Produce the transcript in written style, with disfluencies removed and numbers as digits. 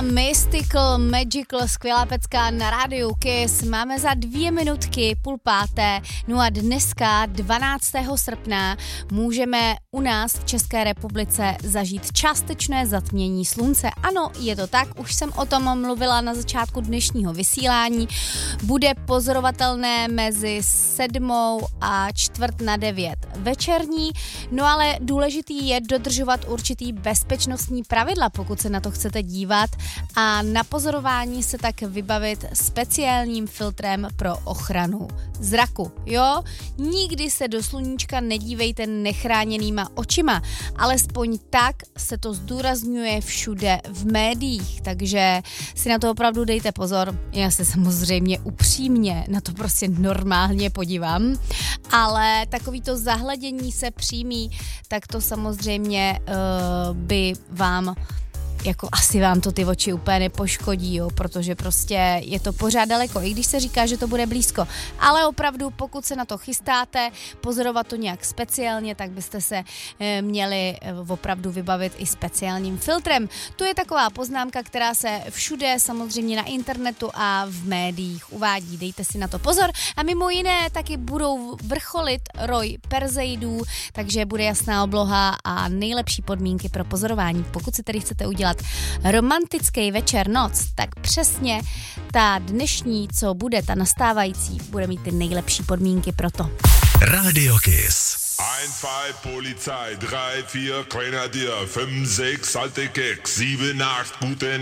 Mystical, Magical, skvělá pecka na rádiu Kiss. Máme za 2 minutky 4:30. No a dneska 12. srpna můžeme u nás v České republice zažít částečné zatmění slunce. Ano, je to tak, už jsem o tom mluvila na začátku dnešního vysílání. Bude pozorovatelné mezi 7 a 8:45 večerní, no ale důležitý je dodržovat určitý bezpečnostní pravidla, pokud se na to chcete dívat, a na pozorování se tak vybavit speciálním filtrem pro ochranu zraku. Jo, nikdy se do sluníčka nedívejte nechráněnýma očima, alespoň tak se to zdůrazňuje všude v médiích, takže si na to opravdu dejte pozor. Já se samozřejmě upřímně na to prostě normálně podívám, ale takovýto zahledění se přímý, tak to samozřejmě by vám jako asi vám to ty oči úplně nepoškodí, jo, protože prostě je to pořád daleko, i když se říká, že to bude blízko. Ale opravdu, pokud se na to chystáte, pozorovat to nějak speciálně, tak byste se měli opravdu vybavit i speciálním filtrem. To je taková poznámka, která se všude, samozřejmě na internetu a v médiích uvádí. Dejte si na to pozor. A mimo jiné taky budou vrcholit roj perzeidů, takže bude jasná obloha a nejlepší podmínky pro pozorování. Pokud si tedy chcete udělat romantický večer, noc, tak přesně ta dnešní, co bude, ta nastávající, bude mít ty nejlepší podmínky pro to. Radio Kiss. 1, 2, Polizei, 3, 4, Grenadier, 5, 6, alte Keks, 7, 8, gute